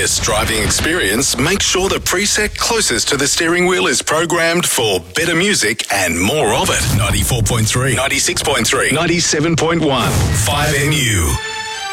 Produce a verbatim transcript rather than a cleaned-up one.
best driving experience, make sure the preset closest to the steering wheel is programmed for better music and more of it. ninety-four point three, ninety-six point three, ninety-seven point one, five N U.